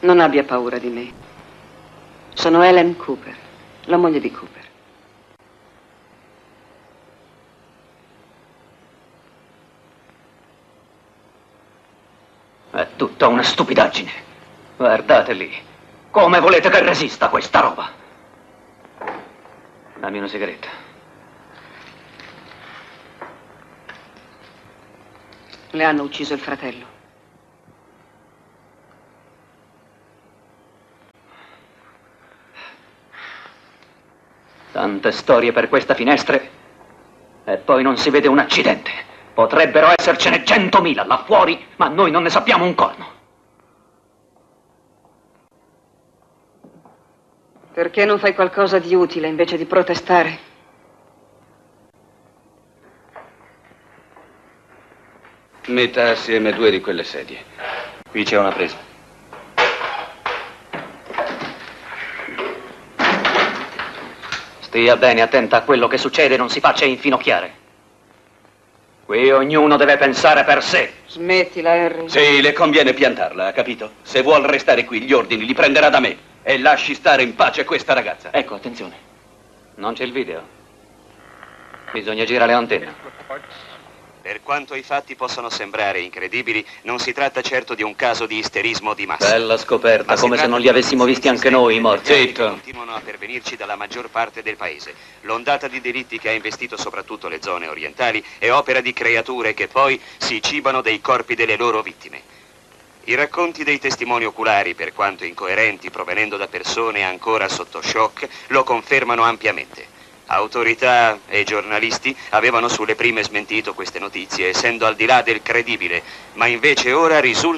Non abbia paura di me. Sono Helen Cooper, la moglie di Cooper. È tutta una stupidaggine. Guardate lì. Come volete che resista questa roba? Dammi una sigaretta. Le hanno ucciso il fratello. Tante storie per questa finestra e poi non si vede un accidente. Potrebbero essercene 100.000 là fuori, ma noi non ne sappiamo un corno. Perché non fai qualcosa di utile invece di protestare? Metta assieme 2 di quelle sedie. Qui c'è una presa. Stia bene attenta a quello che succede e non si faccia infinocchiare. Qui ognuno deve pensare per sé. Smettila, Harry. Sì, le conviene piantarla, ha capito? Se vuol restare qui, gli ordini li prenderà da me. E lasci stare in pace questa ragazza. Ecco, attenzione. Non c'è il video. Bisogna girare le antenne. Per quanto i fatti possano sembrare incredibili, non si tratta certo di un caso di isterismo di massa. Bella scoperta, Ma come se non li avessimo visti anche noi, i morti. Che continuano a pervenirci dalla maggior parte del paese. L'ondata di delitti che ha investito soprattutto le zone orientali è opera di creature che poi si cibano dei corpi delle loro vittime. I racconti dei testimoni oculari, per quanto incoerenti provenendo da persone ancora sotto shock, lo confermano ampiamente. Autorità e giornalisti avevano sulle prime smentito queste notizie, essendo al di là del credibile, ma invece ora risulta